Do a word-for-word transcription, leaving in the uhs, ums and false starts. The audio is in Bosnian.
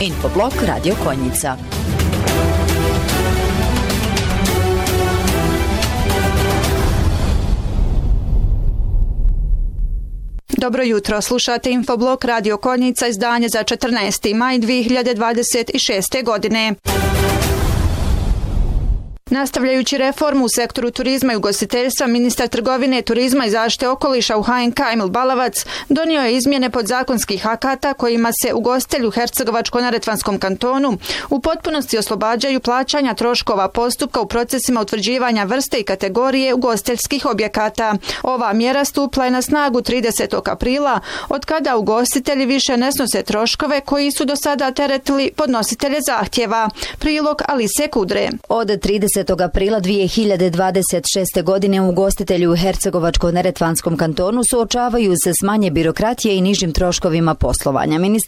Infoblog Radio Konjica. Dobro jutro, slušate Infoblog Radio Konjica, izdanje za četrnaesti maj dvije hiljade dvadeset šeste. godine. Nastavljajući reformu u sektoru turizma i ugostiteljstva, ministar trgovine, turizma i zaštite okoliša u H N K Emil Balavac donio je izmjene podzakonskih akata kojima se ugostitelju u Hercegovačko-neretvanskom kantonu u potpunosti oslobađaju plaćanja troškova postupka u procesima utvrđivanja vrste i kategorije ugostiteljskih objekata. Ova mjera stupla je na snagu tridesetog aprila, od kada ugostitelji više ne snose troškove koji su do sada teretili podnositelje zahtjeva. Prilog Alise Kudre. Od tridesetog aprila dvije hiljade dvadeset šeste. godine ugostitelji u Hercegovačko-neretvanskom kantonu suočavaju se s manje birokratije i nižim troškovima poslovanja.